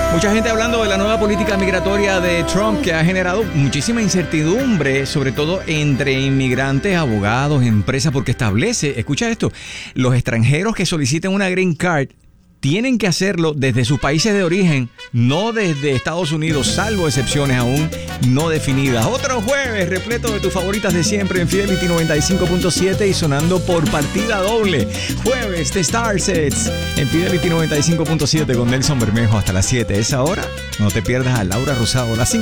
Mucha gente hablando de la nueva política migratoria de Trump que ha generado muchísima incertidumbre, sobre todo entre inmigrantes, abogados, empresas, porque establece, escucha esto, los extranjeros que soliciten una green card tienen que hacerlo desde sus países de origen, no desde Estados Unidos, salvo excepciones aún no definidas. Otro jueves repleto de tus favoritas de siempre en Fidelity 95.7 y sonando por partida doble. Jueves de Starsets en Fidelity 95.7 con Nelson Bermejo hasta las 7. Esa hora no te pierdas a Laura Rosado. Las